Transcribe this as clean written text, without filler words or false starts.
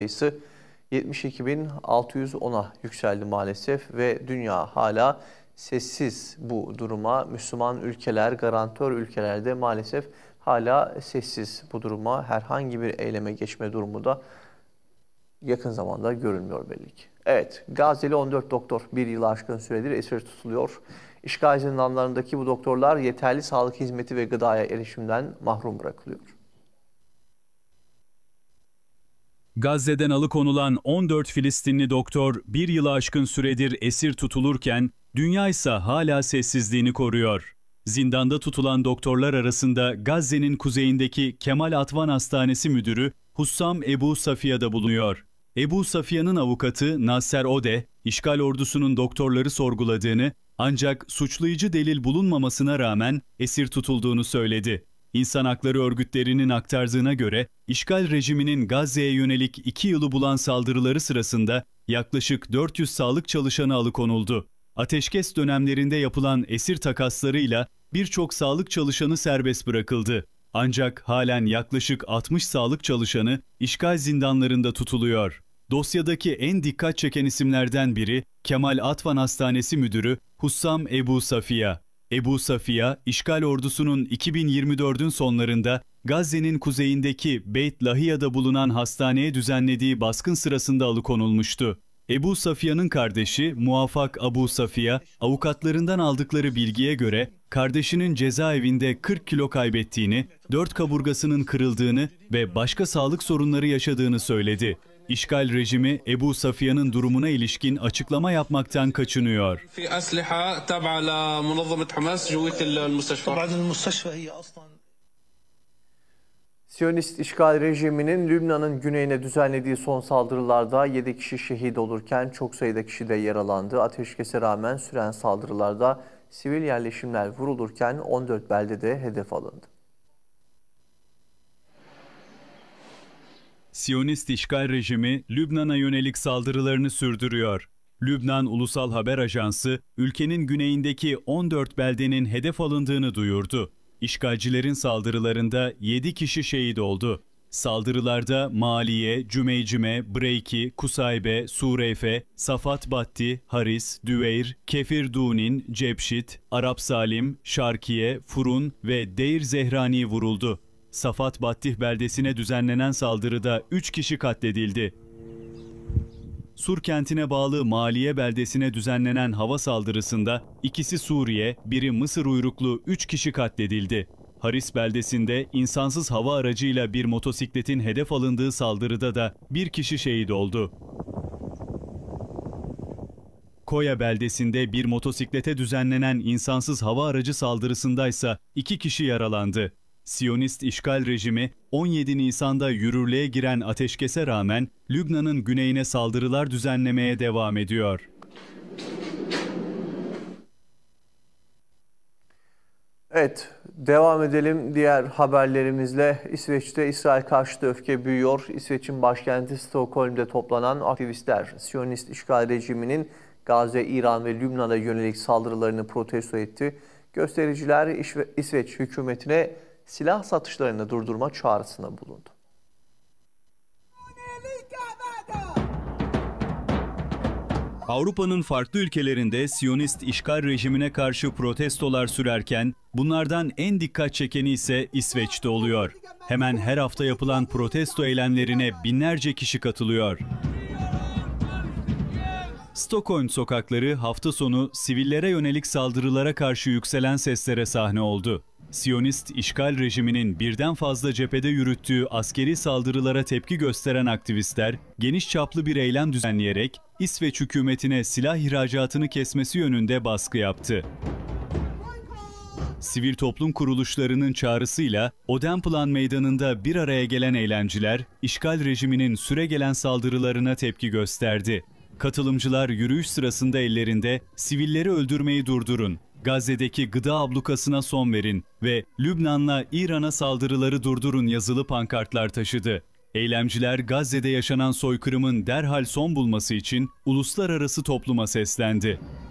sayısı 72.610'a yükseldi maalesef ve dünya hala sessiz bu duruma. Müslüman ülkeler, garantör ülkelerde maalesef hala sessiz bu duruma. Herhangi bir eyleme geçme durumu da yakın zamanda görülmüyor belli ki. Evet, Gazze'li 14 doktor bir yılı aşkın süredir esir tutuluyor. İşgal zindanlarındaki bu doktorlar yeterli sağlık hizmeti ve gıdaya erişimden mahrum bırakılıyor. Gazze'den alıkonulan 14 Filistinli doktor bir yılı aşkın süredir esir tutulurken dünya ise hala sessizliğini koruyor. Zindanda tutulan doktorlar arasında Gazze'nin kuzeyindeki Kemal Atvan Hastanesi müdürü Hussam Ebu Safiye da bulunuyor. Ebu Safiye'nin avukatı Nasser Ode, işgal ordusunun doktorları sorguladığını ancak suçlayıcı delil bulunmamasına rağmen esir tutulduğunu söyledi. İnsan hakları örgütlerinin aktardığına göre işgal rejiminin Gazze'ye yönelik 2 yılı bulan saldırıları sırasında yaklaşık 400 sağlık çalışanı alıkonuldu. Ateşkes dönemlerinde yapılan esir takaslarıyla birçok sağlık çalışanı serbest bırakıldı. Ancak halen yaklaşık 60 sağlık çalışanı işgal zindanlarında tutuluyor. Dosyadaki en dikkat çeken isimlerden biri Kemal Atvan Hastanesi müdürü Hussam Ebu Safiye. Ebu Safiye, işgal ordusunun 2024'ün sonlarında Gazze'nin kuzeyindeki Beyt Lahiya'da bulunan hastaneye düzenlediği baskın sırasında alıkonulmuştu. Ebu Safiye'nin kardeşi Muvaffak Abu Safiye, avukatlarından aldıkları bilgiye göre kardeşinin cezaevinde 40 kilo kaybettiğini, 4 kaburgasının kırıldığını ve başka sağlık sorunları yaşadığını söyledi. İşgal rejimi Ebu Safiye'nin durumuna ilişkin açıklama yapmaktan kaçınıyor. Siyonist işgal rejiminin Lübnan'ın güneyine düzenlediği son saldırılarda 7 kişi şehit olurken çok sayıda kişi de yaralandı. Ateşkese rağmen süren saldırılarda sivil yerleşimler vurulurken 14 beldede hedef alındı. Siyonist işgal rejimi Lübnan'a yönelik saldırılarını sürdürüyor. Lübnan Ulusal Haber Ajansı, ülkenin güneyindeki 14 beldenin hedef alındığını duyurdu. İşgalcilerin saldırılarında 7 kişi şehit oldu. Saldırılarda Maliye, Cümeycime, Breyki, Kusaybe, Sureyfe, Safat Batti, Haris, Düveyr, Kefir Dunin, Cebşit, Arap Salim, Şarkiye, Furun ve Deir Zehrani vuruldu. Safat Battih beldesine düzenlenen saldırıda 3 kişi katledildi. Sur kentine bağlı Maliye beldesine düzenlenen hava saldırısında ikisi Suriye, biri Mısır uyruklu 3 kişi katledildi. Haris beldesinde insansız hava aracıyla bir motosikletin hedef alındığı saldırıda da 1 kişi şehit oldu. Koya beldesinde bir motosiklete düzenlenen insansız hava aracı saldırısındaysa 2 kişi yaralandı. Siyonist işgal rejimi 17 Nisan'da yürürlüğe giren ateşkese rağmen Lübnan'ın güneyine saldırılar düzenlemeye devam ediyor. Evet, devam edelim diğer haberlerimizle. İsveç'te İsrail karşıtı öfke büyüyor. İsveç'in başkenti Stockholm'de toplanan aktivistler Siyonist işgal rejiminin Gazze, İran ve Lübnan'a yönelik saldırılarını protesto etti. Göstericiler İsveç hükümetine silah satışlarını durdurma çağrısında bulundu. Avrupa'nın farklı ülkelerinde Siyonist işgal rejimine karşı protestolar sürerken bunlardan en dikkat çekeni ise İsveç'te oluyor. Hemen her hafta yapılan protesto eylemlerine binlerce kişi katılıyor. Stockholm sokakları hafta sonu sivillere yönelik saldırılara karşı yükselen seslere sahne oldu. Siyonist işgal rejiminin birden fazla cephede yürüttüğü askeri saldırılara tepki gösteren aktivistler geniş çaplı bir eylem düzenleyerek İsveç hükümetine silah ihracatını kesmesi yönünde baskı yaptı. Sivil toplum kuruluşlarının çağrısıyla Odenplan Meydanı'nda bir araya gelen eylemciler işgal rejiminin süregelen saldırılarına tepki gösterdi. Katılımcılar yürüyüş sırasında ellerinde "Sivilleri öldürmeyi durdurun, Gazze'deki gıda ablukasına son verin ve Lübnan'la İran'a saldırıları durdurun" yazılı pankartlar taşıdı. Eylemciler Gazze'de yaşanan soykırımın derhal son bulması için uluslararası topluma seslendi.